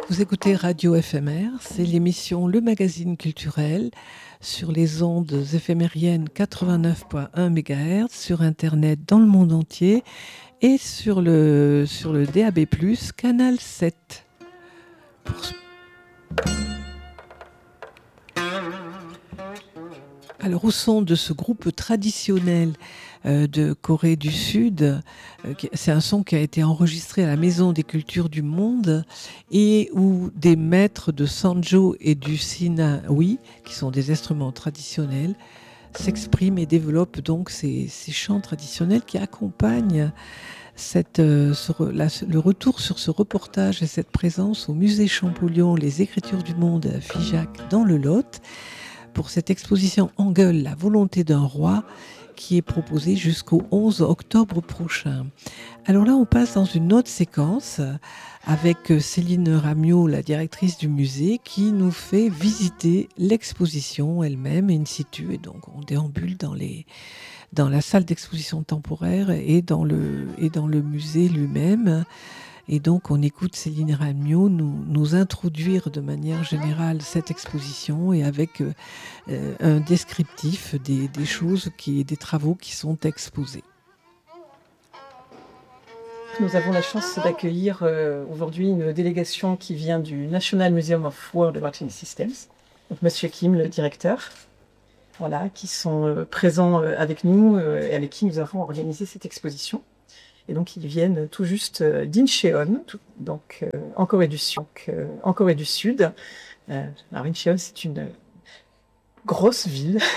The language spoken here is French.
Vous écoutez Radio Éphémère, c'est l'émission Le Magazine Culturel sur les ondes éphémériennes 89.1 MHz, sur Internet dans le monde entier et sur le DAB+, Canal 7. Alors, au son de ce groupe traditionnel de Corée du Sud, c'est un son qui a été enregistré à la Maison des Cultures du Monde et où des maîtres de sanjo et du sinawi, qui sont des instruments traditionnels, s'expriment et développent donc ces chants traditionnels qui accompagnent le retour sur ce reportage et cette présence au musée Champollion, les Écritures du Monde à Figeac dans le Lot, pour cette exposition Engueule, la volonté d'un roi, qui est proposée jusqu'au 11 octobre prochain. Alors là, on passe dans une autre séquence avec Céline Ramiot, la directrice du musée, qui nous fait visiter l'exposition elle-même in situ. Et donc, on déambule dans la salle d'exposition temporaire et dans le musée lui-même. Et donc, on écoute Céline Ramiot nous introduire de manière générale cette exposition et avec un descriptif des choses, des travaux qui sont exposés. Nous avons la chance d'accueillir aujourd'hui une délégation qui vient du National Museum of World Operating Systems. Donc, Monsieur Kim, le directeur, voilà, qui sont présents avec nous et avec qui nous avons organisé cette exposition. Et donc, ils viennent tout juste d'Incheon, donc en Corée du Sud. Alors, Incheon, c'est une grosse ville